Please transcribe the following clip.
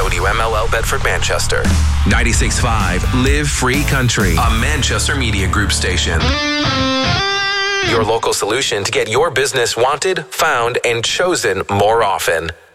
WMLL Bedford Manchester. 96.5 Live Free Country, a Manchester Media Group station. Your local solution to get your business wanted, found, and chosen more often.